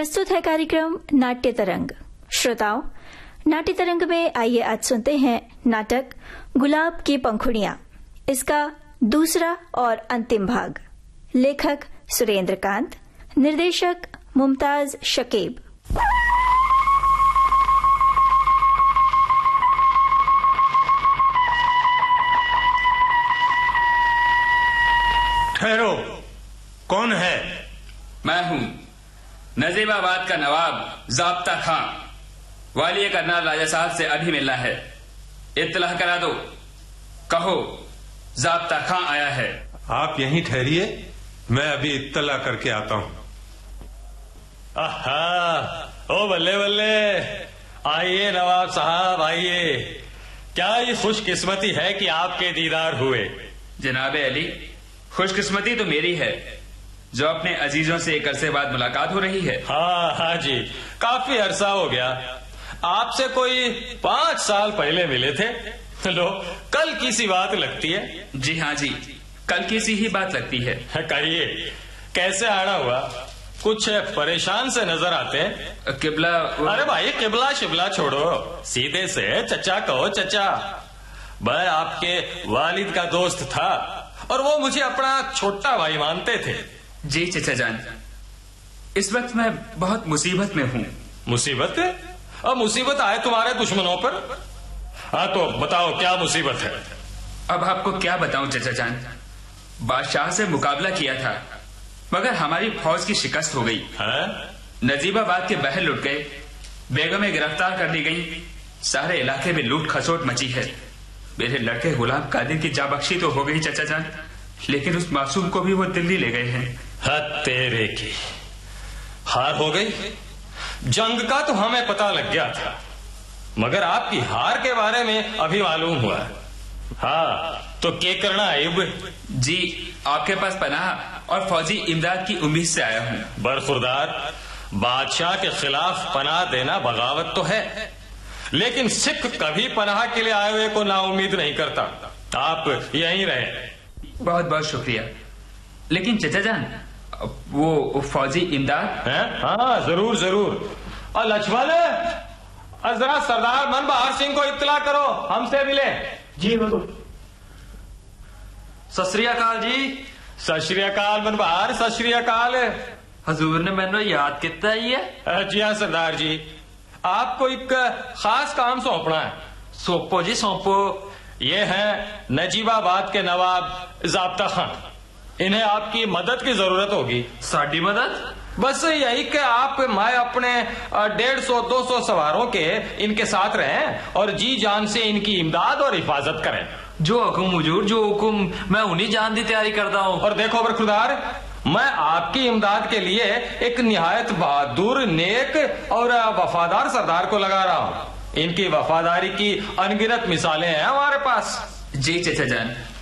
प्रस्तुत है कार्यक्रम नाट्य तरंग। श्रोताओं, नाट्य तरंग में आइए आज सुनते हैं नाटक गुलाब की पंखुड़ियां। इसका दूसरा और अंतिम भाग। लेखक सुरेंद्र कांत, निर्देशक मुमताज शकीब। ठहरो, कौन है? मैं हूं नजीबाबाद का नवाब ज़ाब्ता खां। वालिय करनाल राजा साहब से अभी मिलना है। इत्तला करा दो, कहो ज़ाब्ता खां आया है। आप यहीं ठहरिए, मैं अभी इत्तला करके आता हूं। आहा, ओ बल्ले बल्ले, आइए नवाब साहब आइए। क्या ये खुशकिस्मती है कि आपके दीदार हुए। जनाबे अली, खुशकिस्मती तो मेरी है जो अपने अजीजों से एक अरसे बाद मुलाकात हो रही है। हाँ जी, काफी अरसा हो गया। आपसे कोई 5 साल पहले मिले थे। लो, कल की सी बात लगती है। जी हाँ जी, कल की सी ही बात लगती है। कहिए, कैसे आना हुआ? कुछ परेशान से नजर आते हैं। किबला। अरे भाई, किबला शिबला छोड़ो, सीधे से चचा कहो। चचा, मैं आपके वालिद का दोस्त था और वो मुझे अपना छोटा भाई मानते थे। जी चचा जान, इस वक्त मैं बहुत मुसीबत में हूँ। मुसीबत? अब मुसीबत आए तुम्हारे दुश्मनों पर? हाँ तो बताओ, क्या मुसीबत है? अब आपको क्या बताऊं चचा जान। बादशाह से मुकाबला किया था, मगर हमारी फौज की शिकस्त हो गई। नजीबाबाद के बहर लुट गए, बेगमें गिरफ्तार कर ली गई। सारे इलाके में लूट खसोट मची है। मेरे लड़के गुलाम कादिर की जाबख्शी तो हो गई चचा जान, लेकिन उस मासूम को भी वो दिल्ली ले गए हैं। तेरे की हार हो गई। जंग का तो हमें पता लग गया था, मगर आपकी हार के बारे में अभी मालूम हुआ। हाँ तो क्या करना है? जी, आपके पास पनाह और फौजी इमदाद की उम्मीद से आया हूँ। बरखुरदार, बादशाह के खिलाफ पनाह देना बगावत तो है, लेकिन सिख कभी पनाह के लिए आए हुए को नाउम्मीद नहीं करता। आप यहीं रहे। बहुत बहुत शुक्रिया। लेकिन चचा जान, वो फौजी इमदाद है? हाँ जरूर जरूर। और लक्ष्मण, जरा सरदार मन बहार सिंह को इत्तला करो, हमसे मिले। जी बिल्कुल। सत श्री अकाल जी। सत श्री अकाल मन बहार, सत श्री अकाल। हजूर ने मैंने याद किया ही है। जी हाँ सरदार जी, आपको एक खास काम सौंपना है। सौंपो जी सौंपो। ये है नजीबाबाद के नवाब ज़ाब्ता खां। इन्हें आपकी मदद की जरूरत होगी। साडी मदद? बस यही कि आप मैं अपने 150-200 सवारों के इनके साथ रहें और जी जान से इनकी इमदाद और हिफाजत करें। जो हुकुम हुजूर, जो हुकुम। मैं उन्हीं जान की तैयारी करता हूँ। और देखो बरखुरदार, मैं आपकी इमदाद के लिए एक निहायत बहादुर, नेक और वफादार सरदार को लगा रहा हूँ। इनकी वफादारी की अनगिनत मिसालें हैं हमारे पास। जी चचा जान,